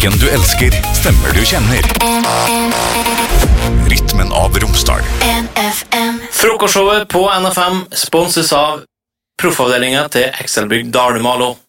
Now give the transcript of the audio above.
Musikken du elsker, stemmer du kjenner. Rytmen av Romsdal. NFM. Frokostshowet på NFM sponses av proffavdelingen til Excelbygg Dalumalo.